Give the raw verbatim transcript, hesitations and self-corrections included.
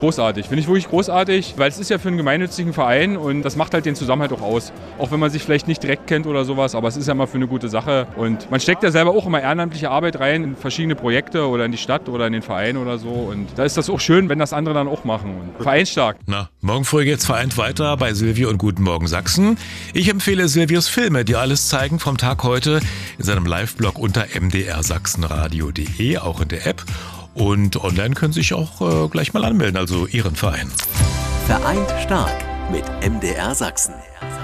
Großartig, finde ich wirklich großartig, weil es ist ja für einen gemeinnützigen Verein und das macht halt den Zusammenhalt auch aus. Auch wenn man sich vielleicht nicht direkt kennt oder sowas, aber es ist ja mal für eine gute Sache. Und man steckt ja selber auch immer ehrenamtliche Arbeit rein in verschiedene Projekte oder in die Stadt oder in den Verein oder so. Und da ist das auch schön, wenn das andere dann auch machen. Und vereinsstark. Na, morgen früh geht's vereint weiter bei Silvio und Guten Morgen Sachsen. Ich empfehle Silvios Filme, die alles zeigen vom Tag heute in seinem Live-Blog unter m d r sachsenradio punkt d e, auch in der App. Und online können Sie sich auch äh, gleich mal anmelden, also Ihren Verein. Vereint stark mit M D R Sachsen.